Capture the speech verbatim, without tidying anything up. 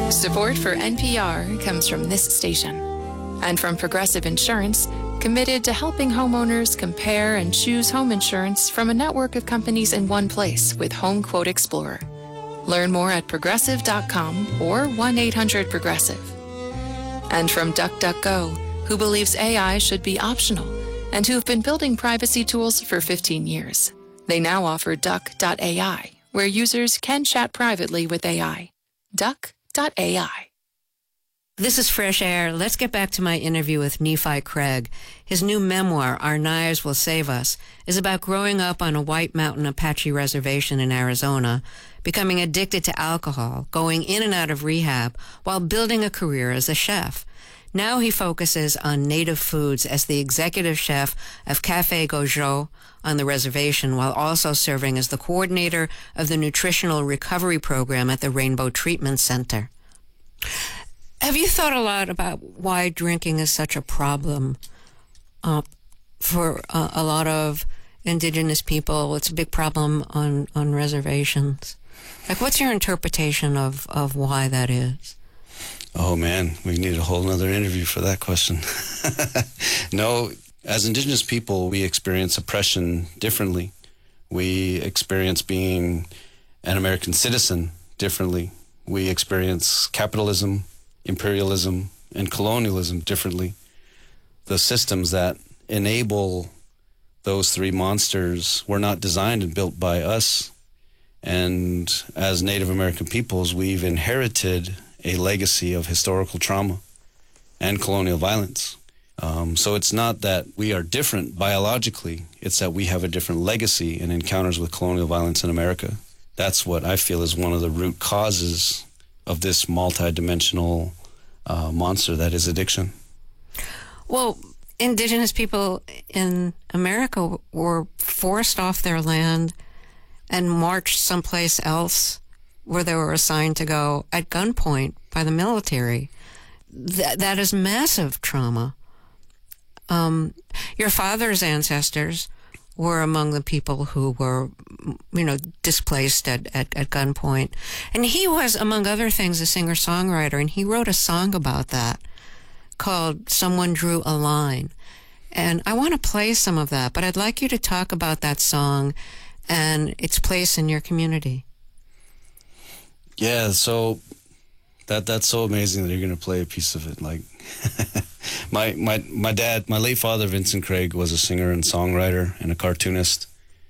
Support for N P R comes from this station and from Progressive Insurance, committed to helping homeowners compare and choose home insurance from a network of companies in one place with Home Quote Explorer. Learn more at progressive dot com or one eight hundred progressive. And from DuckDuckGo, who believes A I should be optional and who have been building privacy tools for fifteen years. They now offer duck dot A I, where users can chat privately with A I. duck dot A I. This is Fresh Air. Let's get back to my interview with Nephi Craig. His new memoir, Our Knives Will Save Us, is about growing up on a White Mountain Apache reservation in Arizona, becoming addicted to alcohol, going in and out of rehab, while building a career as a chef. Now he focuses on native foods as the executive chef of Café Gojo on the reservation, while also serving as the coordinator of the nutritional recovery program at the Rainbow Treatment Center. Have you thought a lot about why drinking is such a problem uh, for uh, a lot of indigenous people? It's a big problem on, on reservations. Like, what's your interpretation of, of why that is? Oh, man, we need a whole nother interview for that question. No, as indigenous people, we experience oppression differently. We experience being an American citizen differently. We experience capitalism, imperialism, and colonialism differently. The systems that enable those three monsters were not designed and built by us. And as Native American peoples, we've inherited a legacy of historical trauma and colonial violence. Um, so it's not that we are different biologically, it's that we have a different legacy in encounters with colonial violence in America. That's what I feel is one of the root causes of this multidimensional uh, monster that is addiction. Well, indigenous people in America were forced off their land and marched someplace else where they were assigned to go at gunpoint by the military. Th- that is massive trauma. Um, your father's ancestors were among the people who were, you know, displaced at, at, at gunpoint. And he was, among other things, a singer-songwriter, and he wrote a song about that called Someone Drew a Line. And I want to play some of that, but I'd like you to talk about that song and its place in your community. Yeah, so that that's so amazing that you're going to play a piece of it. Like, my my my dad, my late father, Vincent Craig, was a singer and songwriter and a cartoonist.